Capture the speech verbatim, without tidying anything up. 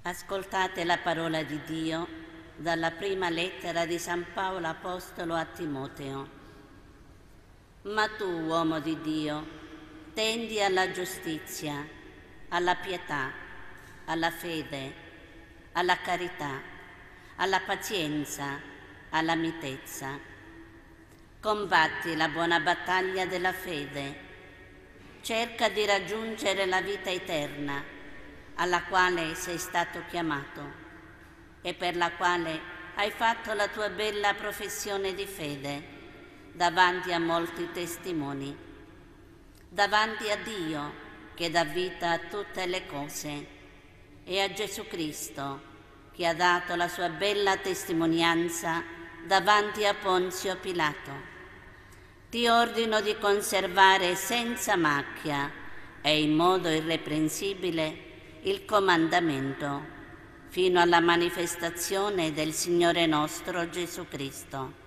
Ascoltate la parola di Dio dalla prima lettera di San Paolo Apostolo a Timoteo. Ma tu, uomo di Dio, tendi alla giustizia, alla pietà, alla fede, alla carità, alla pazienza, alla mitezza. Combatti la buona battaglia della fede. Cerca di raggiungere la vita eterna, alla quale sei stato chiamato e per la quale hai fatto la tua bella professione di fede davanti a molti testimoni, davanti a Dio che dà vita a tutte le cose e a Gesù Cristo che ha dato la sua bella testimonianza davanti a Ponzio Pilato. Ti ordino di conservare senza macchia e in modo irreprensibile il comandamento fino alla manifestazione del Signore nostro Gesù Cristo.